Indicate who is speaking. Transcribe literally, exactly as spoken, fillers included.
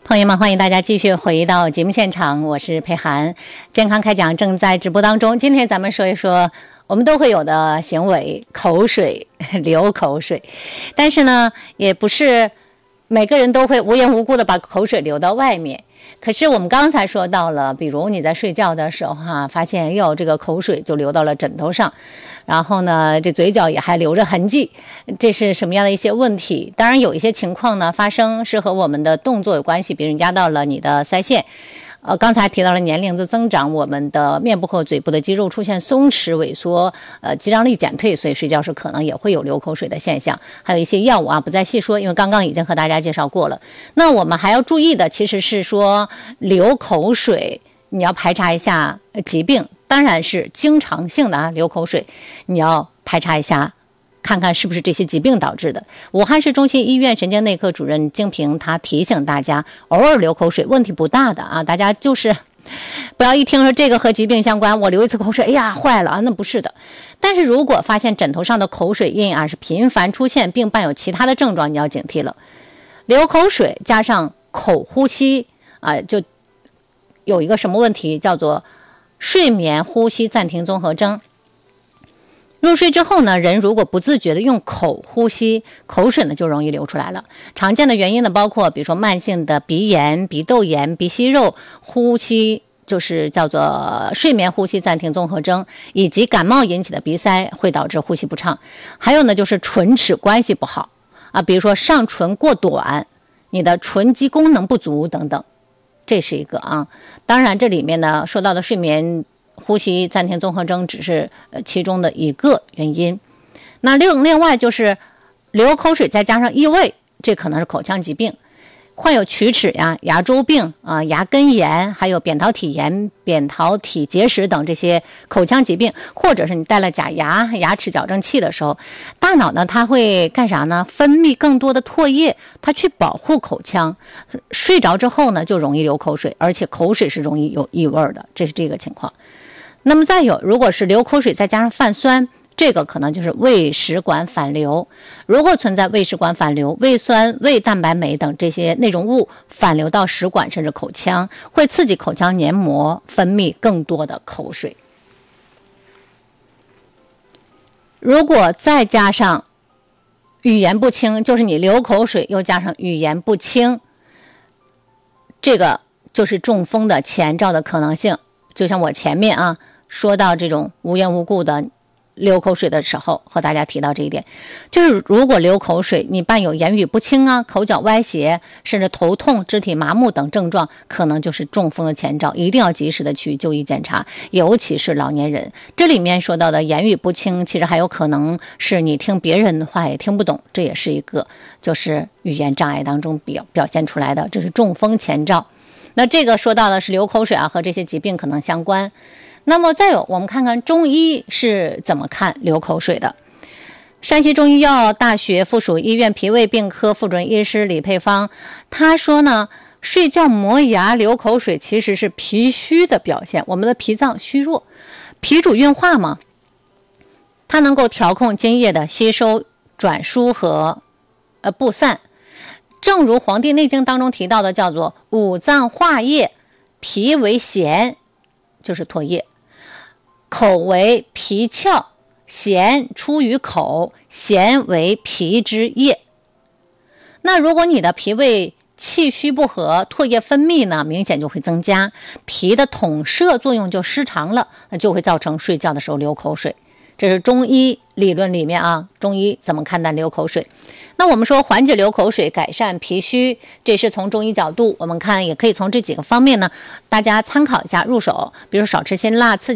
Speaker 1: 朋友们，欢迎大家继续回到节目现场，我是佩涵。健康开讲正在直播当中。今天咱们说一说我们都会有的行为，口水，流口水。但是呢，也不是每个人都会无缘无故的把口水流到外面。可是我们刚才说到了，比如你在睡觉的时候哈、啊，发现哟这个口水就流到了枕头上，然后呢这嘴角也还留着痕迹，这是什么样的一些问题？当然有一些情况呢发生是和我们的动作有关系，比如压到了你的腮腺。呃，刚才提到了年龄的增长，我们的面部和嘴部的肌肉出现松弛萎缩，呃，肌张力减退，所以睡觉时可能也会有流口水的现象。还有一些药物啊，不再细说，因为刚刚已经和大家介绍过了。那我们还要注意的其实是说，流口水你要排查一下疾病，当然是经常性的啊流口水，你要排查一下。看看是不是这些疾病导致的。武汉市中心医院神经内科主任金平他提醒大家，偶尔流口水问题不大的啊，大家就是不要一听说这个和疾病相关，我流一次口水，哎呀坏了啊，那不是的。但是如果发现枕头上的口水印啊是频繁出现，并伴有其他的症状，你要警惕了。流口水加上口呼吸啊，就有一个什么问题，叫做睡眠呼吸暂停综合征。入睡之后呢，人如果不自觉的用口呼吸，口水呢就容易流出来了。常见的原因呢，包括比如说慢性的鼻炎、鼻窦炎、鼻息肉、呼吸就是叫做睡眠呼吸暂停综合征，以及感冒引起的鼻塞会导致呼吸不畅。还有呢，就是唇齿关系不好啊，比如说上唇过短，你的唇肌功能不足等等，这是一个啊。当然，这里面呢说到的睡眠呼吸暂停综合征只是其中的一个原因。那另另外就是流口水再加上异味，这可能是口腔疾病。患有龋齿呀、牙周病啊、牙根炎，还有扁桃体炎、扁桃体结石等这些口腔疾病，或者是你戴了假牙、牙齿矫正器的时候，大脑呢它会干啥呢？分泌更多的唾液，它去保护口腔。睡着之后呢，就容易流口水，而且口水是容易有异味的，这是这个情况。那么再有，如果是流口水再加上泛酸，这个可能就是胃食管反流。如果存在胃食管反流，胃酸、胃蛋白酶等这些内容物反流到食管甚至口腔，会刺激口腔黏膜分泌更多的口水。如果再加上语言不清，就是你流口水又加上语言不清，这个就是中风的前兆的可能性。就像我前面啊说到这种无缘无故的流口水的时候，和大家提到这一点，就是如果流口水你伴有言语不清啊、口角歪斜，甚至头痛、肢体麻木等症状，可能就是中风的前兆，一定要及时的去就医检查，尤其是老年人。这里面说到的言语不清，其实还有可能是你听别人的话也听不懂，这也是一个就是语言障碍当中表表现出来的，这是中风前兆。那这个说到的是流口水啊，和这些疾病可能相关。那么再有，我们看看中医是怎么看流口水的。山西中医药大学附属医院脾胃病科副主任医师李佩芳，他说呢，睡觉磨牙流口水其实是脾虚的表现，我们的脾脏虚弱，脾主运化嘛，它能够调控津液的吸收、转输和呃布散。正如《黄帝内经》当中提到的，叫做五脏化液，脾为涎，就是唾液；口为脾窍，涎出于口，涎为脾之液。那如果你的脾胃气虚不和，唾液分泌呢明显就会增加，脾的统摄作用就失常了，那就会造成睡觉的时候流口水。这是中医理论里面啊，中医怎么看待流口水。那我们说缓解流口水，改善脾虚，这是从中医角度，我们看也可以从这几个方面呢，大家参考一下入手，比如少吃辛辣刺激